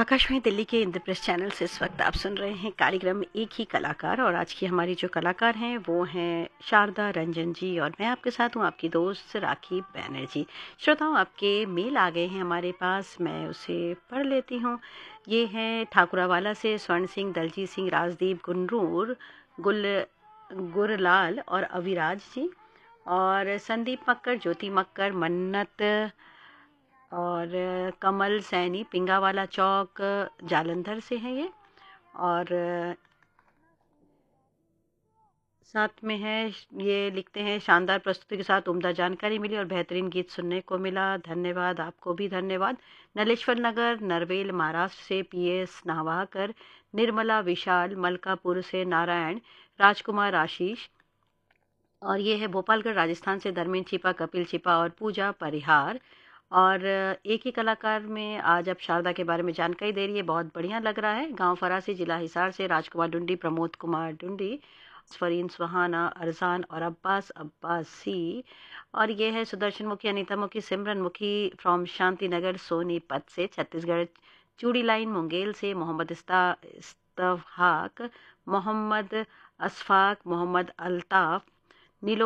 आकाशवाणी दिल्ली के इंद्रप्रस्थ चैनल से इस वक्त आप सुन रहे हैं कार्यक्रम एक ही कलाकार। और आज की हमारी जो कलाकार हैं वो हैं शारदा रंजन जी, और मैं आपके साथ हूँ आपकी दोस्त राखी बैनर्जी। श्रोताओं, आपके मेल आ गए हैं हमारे पास, मैं उसे पढ़ लेती हूँ। ये हैं ठाकुरावाला से स्वर्ण सिंह, दलजीत सिंह, राजदीप, गुनरूर, गुल गुरलाल और अविराज जी, और संदीप मक्कर, ज्योति मक्कर, मन्नत और कमल सैनी, पिंगावाला चौक, जालंधर से हैं ये। और साथ में है, ये लिखते हैं, शानदार प्रस्तुति के साथ उम्दा जानकारी मिली और बेहतरीन गीत सुनने को मिला। धन्यवाद, आपको भी धन्यवाद। नलेश्वर नगर, नरवेल, महाराष्ट्र से पीएस नावाकर, निर्मला विशाल, मलकापुर से नारायण, राजकुमार आशीष, और ये है भोपालगढ़ राजस्थान से धर्मेंद्र छिपा, कपिल छिपा और पूजा परिहार। और एक ही कलाकार में आज अब शारदा के बारे में जानकारी दे रही है, बहुत बढ़िया लग रहा है। गांव फरासी, जिला हिसार से राजकुमार डुंडी, प्रमोद कुमार डुंडी, फरीन सुहाना, अरजान और अब्बास अब्बासी। और ये है सुदर्शन मुखी, अनीता मुखी, सिमरन मुखी फ्रॉम शांति नगर सोनीपत से, छत्तीसगढ़, चूड़ी लाइन मुंगेल से, मोहम्मद इस्तफाक, मोहम्मद अशफाक, मोहम्मद अल्ताफ,